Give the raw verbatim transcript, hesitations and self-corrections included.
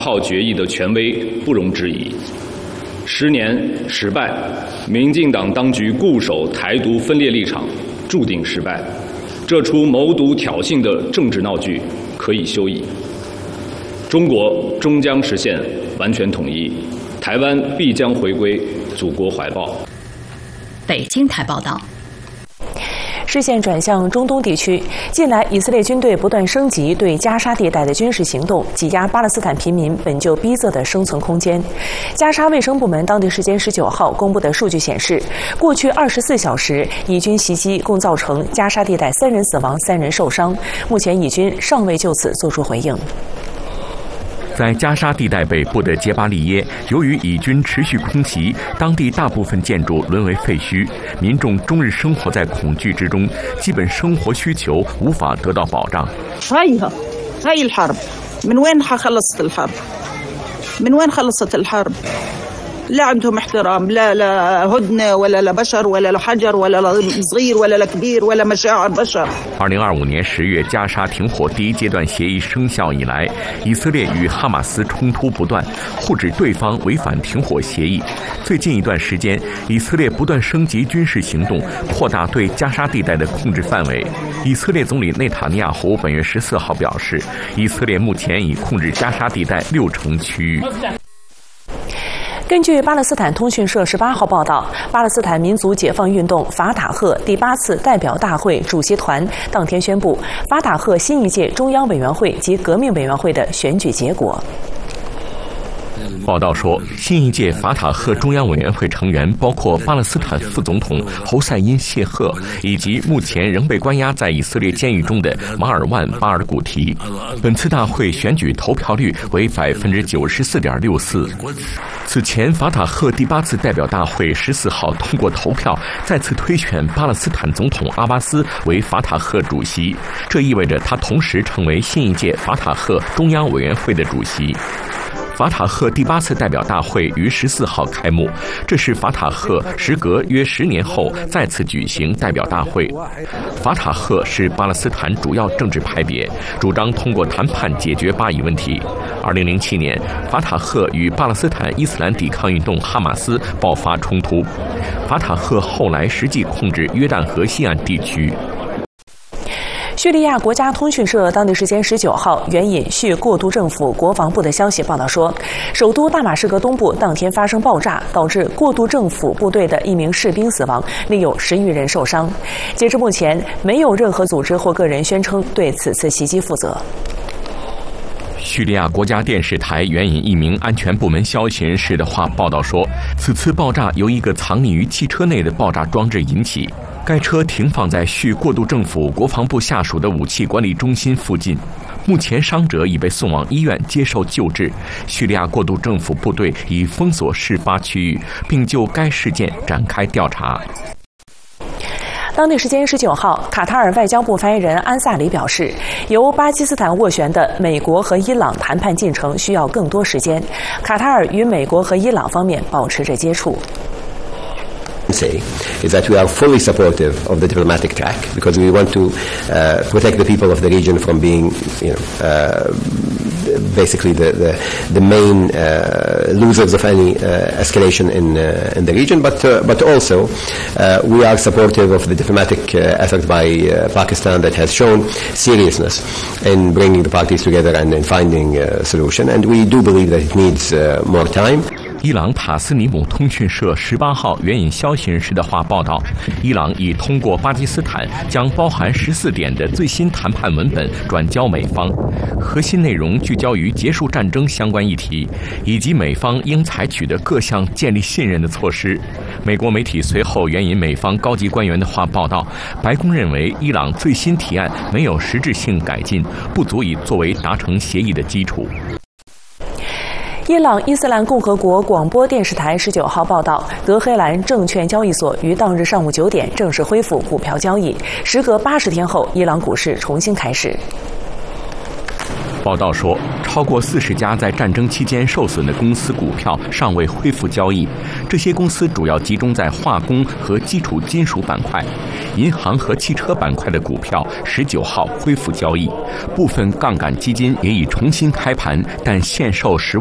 号决议的权威不容置疑。十年失败，民进党当局固守台独分裂立场，注定失败。这出谋独挑衅的政治闹剧可以休矣。中国终将实现完全统一，台湾必将回归祖国怀抱。 北京台报道。 视线转向中东地区，近来以色列军队不断升级对加沙地带的军事行动，挤压巴勒斯坦平民本就逼仄的生存空间。加沙卫生部门当地时间十九号公布的数据显示，过去二十四小时，以军袭击共造成加沙地带三人死亡、三人受伤。目前以军尚未就此作出回应。 在加沙地带北部的杰巴利耶，由于以军持续空袭，当地大部分建筑沦为废墟，民众终日生活在恐惧之中，基本生活需求无法得到保障。 هاي الحرب من وين خلصت الحرب من وين خلصت الحرب لا عندهم احترام لا لا هدنة ولا لبشر ولا لحجر ولا لصغير ولا لكبير ولا مشاعر بشر。 二零二五年十月，加沙停火第一阶段协议生效以来，以色列与哈马斯冲突不断，互指对方违反停火协议。最近一段时间，以色列不断升级军事行动，扩大对加沙地带的控制范围。以色列总理内塔尼亚胡本月十四号表示，以色列目前已控制加沙地带六成区域。 根据巴勒斯坦通讯社十八号报道，巴勒斯坦民族解放运动法塔赫第八次代表大会主席团当天宣布法塔赫新一届中央委员会及革命委员会的选举结果。 报道说，新一届法塔赫中央委员会成员包括巴勒斯坦副总统侯赛因·谢赫，以及目前仍被关押在以色列监狱中的马尔万·巴尔古提。本次大会选举投票率为百分之九十四点六四。此前，法塔赫第八次代表大会十四号通过投票，再次推选巴勒斯坦总统阿巴斯为法塔赫主席，这意味着他同时成为新一届法塔赫中央委员会的主席。法塔赫第八次代表大会于十四号开幕，这是法塔赫时隔约十年后再次举行代表大会。法塔赫是巴勒斯坦主要政治派别，主张通过谈判解决巴以问题。二零零七年，法塔赫与巴勒斯坦伊斯兰抵抗运动哈马斯爆发冲突，法塔赫后来实际控制约旦河西岸地区。 叙利亚国家通讯社当地时间十九号援引叙过渡政府国防部的消息报道说，首都大马士革东部当天发生爆炸，导致过渡政府部队的一名士兵死亡，另有十余人受伤。截至目前，没有任何组织或个人宣称对此次袭击负责。 叙利亚国家电视台援引一名安全部门消息人士的话报道说，此次爆炸由一个藏匿于汽车内的爆炸装置引起。该车停放在叙过渡政府国防部下属的武器管理中心附近。目前伤者已被送往医院接受救治。叙利亚过渡政府部队已封锁事发区域，并就该事件展开调查。 当地时间十九号，卡塔尔外交部发言人安萨里表示，由巴基斯坦斡旋的美国和伊朗谈判进程需要更多时间。卡塔尔与美国和伊朗方面保持着接触。 say is that we are fully supportive of the diplomatic track because we want to uh, protect the people of the region from being, you know, uh, basically the the, the main uh, losers of any uh, escalation in uh, in the region. But uh, but also uh, we are supportive of the diplomatic uh, effort by uh, Pakistan that has shown seriousness in bringing the parties together and in finding a solution. And we do believe that it needs uh, more time. 伊朗塔斯尼姆通讯社十八号援引消息人士的话报道，伊朗已通过巴基斯坦将包含十四点的最新谈判文本转交美方，核心内容聚焦于结束战争相关议题，以及美方应采取的各项建立信任的措施。美国媒体随后援引美方高级官员的话报道，白宫认为伊朗最新提案没有实质性改进，不足以作为达成协议的基础。 伊朗伊斯兰共和国广播电视台十九号报道，德黑兰证券交易所于当日上午九点正式恢复股票交易，时隔八十天后，伊朗股市重新开市。 报道说， 超过四十家在战争期间受损的公司股票尚未恢复交易。这些公司主要集中在化工和基础金属板块，银行和汽车板块的股票十九号恢复交易。部分杠杆基金也已重新开盘，但限售十